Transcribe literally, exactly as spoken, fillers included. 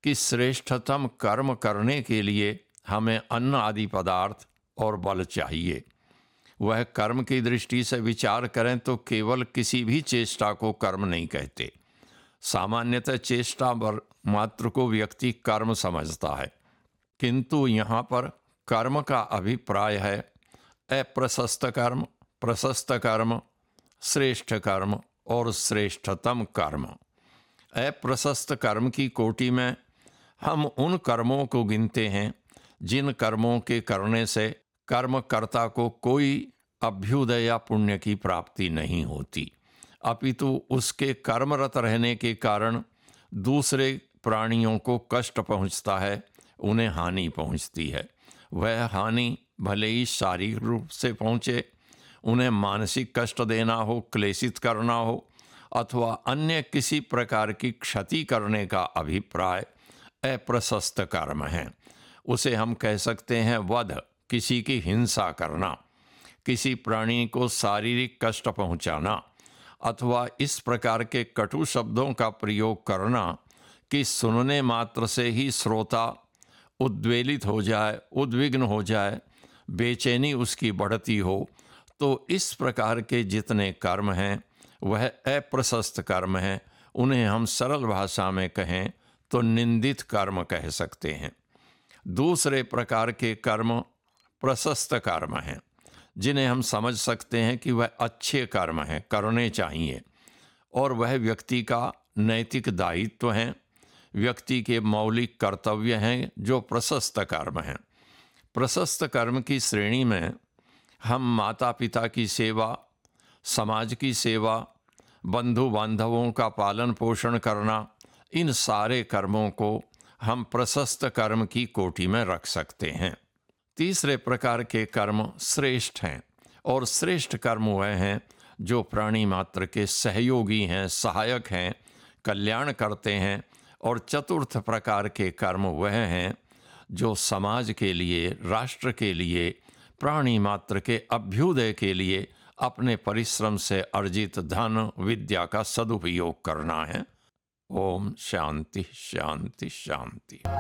कि श्रेष्ठतम कर्म करने के लिए हमें अन्न आदि पदार्थ और बल चाहिए। वह कर्म की दृष्टि से विचार करें तो केवल किसी भी चेष्टा को कर्म नहीं कहते। सामान्यतः चेष्टा मात्र को व्यक्ति कर्म समझता है, किंतु यहाँ पर कर्म का अभिप्राय है अप्रशस्त कर्म, प्रशस्त कर्म, श्रेष्ठ कर्म और श्रेष्ठतम कर्म। अप्रशस्त कर्म की कोटि में हम उन कर्मों को गिनते हैं जिन कर्मों के करने से कर्मकर्ता को कोई अभ्युदय या पुण्य की प्राप्ति नहीं होती, अपितु उसके कर्मरत रहने के कारण दूसरे प्राणियों को कष्ट पहुंचता है, उन्हें हानि पहुंचती है। वह हानि भले ही शारीरिक रूप से पहुंचे, उन्हें मानसिक कष्ट देना हो, क्लेशित करना हो, अथवा अन्य किसी प्रकार की क्षति करने का अभिप्राय अप्रशस्त कर्म है। उसे हम कह सकते हैं वध, किसी की हिंसा करना, किसी प्राणी को शारीरिक कष्ट पहुंचाना, अथवा इस प्रकार के कटु शब्दों का प्रयोग करना कि सुनने मात्र से ही श्रोता उद्वेलित हो जाए, उद्विग्न हो जाए, बेचैनी उसकी बढ़ती हो। तो इस प्रकार के जितने कर्म हैं वह अप्रशस्त कर्म हैं। उन्हें हम सरल भाषा में कहें तो निंदित कर्म कह सकते हैं। दूसरे प्रकार के कर्म प्रशस्त कर्म हैं, जिन्हें हम समझ सकते हैं कि वह अच्छे कर्म हैं, करने चाहिए, और वह व्यक्ति का नैतिक दायित्व हैं, व्यक्ति के मौलिक कर्तव्य हैं, जो प्रशस्त कर्म हैं। प्रशस्त कर्म की श्रेणी में हम माता पिता की सेवा, समाज की सेवा, बंधु बांधवों का पालन पोषण करना, इन सारे कर्मों को हम प्रशस्त कर्म की कोटि में रख सकते हैं। तीसरे प्रकार के कर्म श्रेष्ठ हैं, और श्रेष्ठ कर्म वह हैं जो प्राणी मात्र के सहयोगी हैं, सहायक हैं, कल्याण करते हैं। और चतुर्थ प्रकार के कर्म वह हैं जो समाज के लिए, राष्ट्र के लिए, प्राणी मात्र के अभ्युदय के लिए अपने परिश्रम से अर्जित धन विद्या का सदुपयोग करना है। ओम शांति शांति शांति।